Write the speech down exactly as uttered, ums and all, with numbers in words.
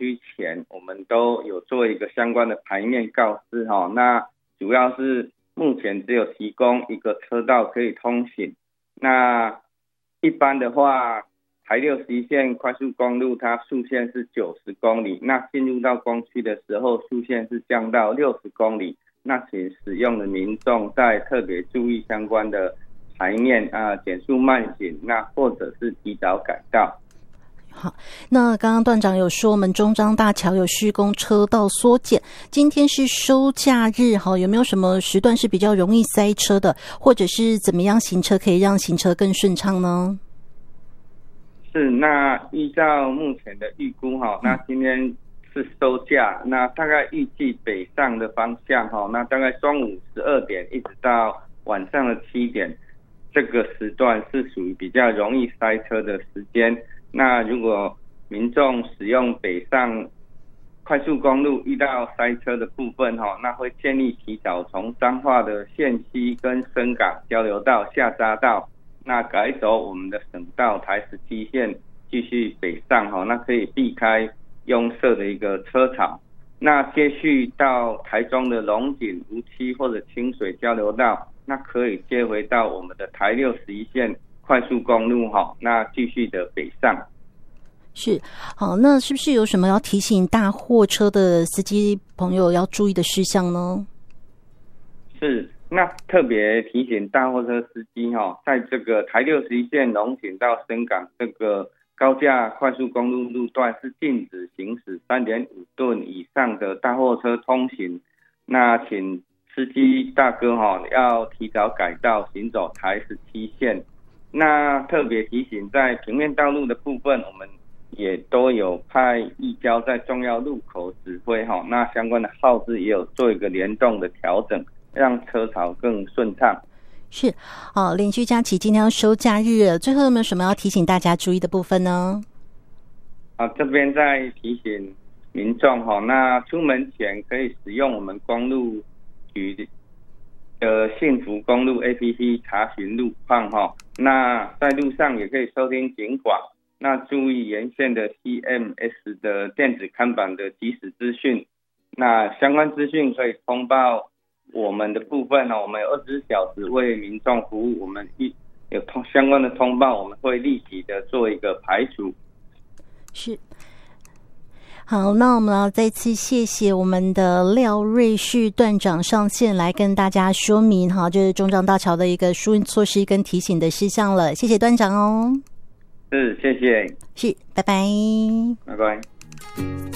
区前，我们都有做一个相关的牌面告示哈。那主要是目前只有提供一个车道可以通行。那一般的话，台六十一线快速公路它速限是九十公里，那进入到工区的时候，速限是降到六十公里。那请使用的民众再特别注意相关的牌面啊，减速慢行，那或者是提早改道。 好，那刚刚段长有说我们中彰大桥有施工车道缩减，今天是收假日，有没有什么时段是比较容易塞车的，或者是怎么样行车可以让行车更顺畅呢？ 是，那依照目前的预估，那今天是收假，那大概预计北上的方向，那大概中午十二点一直到晚上的七点，这个时段是属于比较容易塞车的时间。那如果民众使用北上快速公路遇到塞车的部分，那会建议提早从彰化的线西跟深港交流道下匝道，那改走我们的省道台十七线继续北上，那可以避开拥塞的一个车潮。那接续到台中的龙井、梧栖或者清水交流道，那可以接回到我们的台六十一线快速公路，那继续的北上。 是，好，那是不是有什么要提醒大货车的司机朋友要注意的事项呢？ 是，那特别提醒大货车司机，在这个台六十一线龙井到深港这个高架快速公路路段是禁止行驶 三点五吨以上的大货车通行，那请司机大哥要提早改道行走台十七线。那特别提醒，在平面道路的部分，我们也都有派义交在重要路口指挥，那相关的号志也有做一个联动的调整，让车潮更顺畅。 是，好，连续假期今天要收假日了，最后有没有什么要提醒大家注意的部分呢？ 啊，这边再提醒民众，那出门前可以使用我们公路局的幸福公路 A P P 查询路况，那在路上也可以收听警广，那注意沿线的 C M S 的电子看板的即时资讯，那相关资讯可以通报我们的部分，我们有二十四小时为民众服务，我们有通相关的通报，我们会立即的做一个排除。 是，好，那我们要再次谢谢我们的廖瑞旭段长上线来跟大家说明哈，就是中彰大桥的一个疏运措施跟提醒的事项了，谢谢段长哦。 是，谢谢。 是，拜拜。 拜拜。